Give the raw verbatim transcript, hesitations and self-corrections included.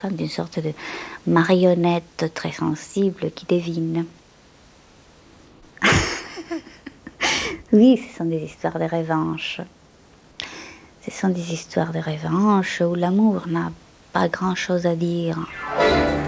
Comme d'une sorte de marionnette très sensible qui devine. Oui, ce sont des histoires de revanche. Ce sont des histoires de revanche où l'amour n'a pas grand-chose à dire.